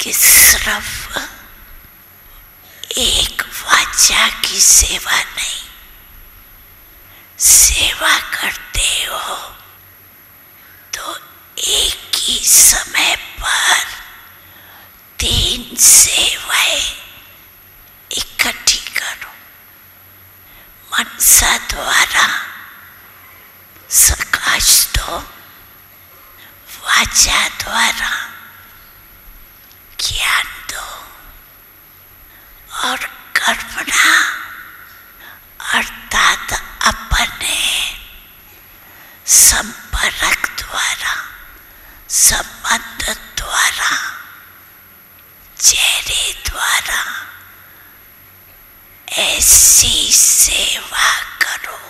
कि सिर्फ एक वाचा की सेवा नहीं, सेवा करते हो तो एक ही समय पर 3 सेवाएं इकट्ठी करो। मनसा द्वारा सकाश दो, वाचा द्वारा ज्ञान दो और कर्मणा अर्थात अपने संपर्क द्वारा, संबंध द्वारा, चेहरे द्वारा ऐसी सेवा करो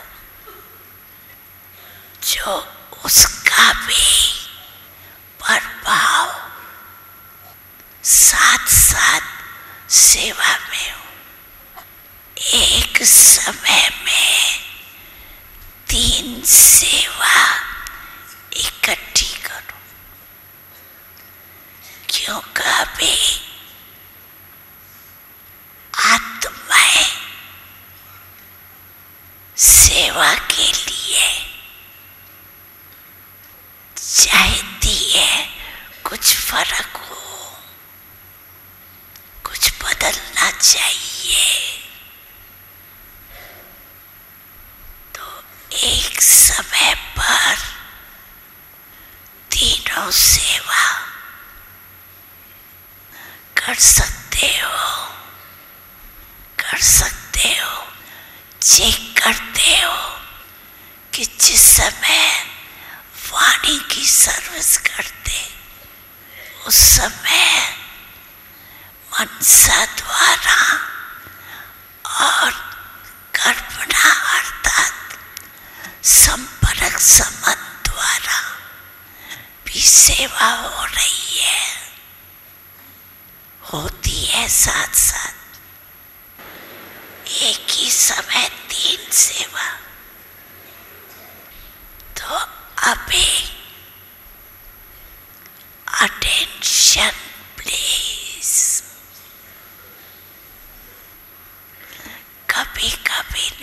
जो उसका भी प्रभाव साथ साथ सेवा में हो। एक समय में 3 सेवा इकट्ठी करो, क्योंकि आत्माएं सेवा के लिए चाहती है कुछ फर्क हो, कुछ बदलना चाहिए। तो एक समय पर तीनों सेवा कर सकते हो, कर सकते हो। चेक करते हो कि जिस समय वाणी की सर्विस करते उस समय मनसा द्वारा और कर्मणा अर्थात संपर्क संबंध द्वारा भी सेवा हो रही है, होती है साथ साथ। एक ही समय 3 सेवा। तो अभी